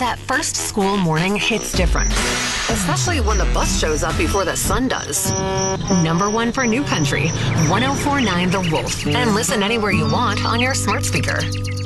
that first school morning hits different. Especially when the bus shows up before the sun does. Number one for New Country, 104.9 The Wolf. And listen anywhere you want on your smart speaker.